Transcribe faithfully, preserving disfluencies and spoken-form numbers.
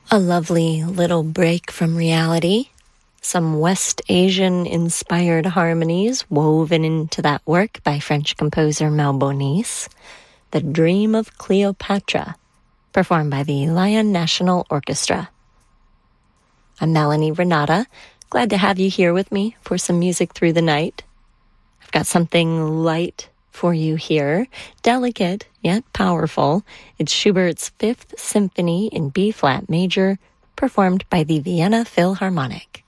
A lovely little break from reality. Some West Asian-inspired harmonies woven into that work by French composer Mel Bonis. The Dream of Cleopatra, performed by the Lion National Orchestra. I'm Melanie Renata. Glad to have you here with me for some music through the night. I've got something light for you here, delicate yet powerful. It's Schubert's Fifth Symphony in B-flat major, performed by the Vienna Philharmonic.